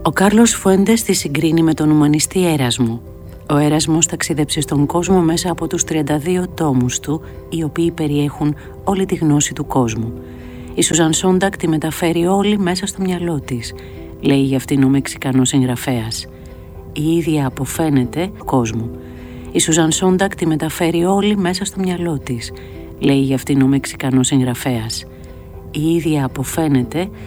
Ο Κάρλος Φουέντες τη συγκρίνει με τον ουμανιστή Έρασμο. Ο Έρασμος ταξίδεψε στον κόσμο μέσα από τους 32 τόμους του, οι οποίοι περιέχουν όλη τη γνώση του κόσμου. Η Σουζάν Σόντακ τη μεταφέρει όλη μέσα στο μυαλό της, λέει για αυτήν ο Μεξικανός συγγραφέας. Η ίδια αποφαίνεται κόσμο. Η Σουζάν Σόντακ τη μεταφέρει όλη μέσα στο μυαλό της, λέει για αυτήν ο Μεξικανός συγγραφέας. Η ίδια αποφαίνεται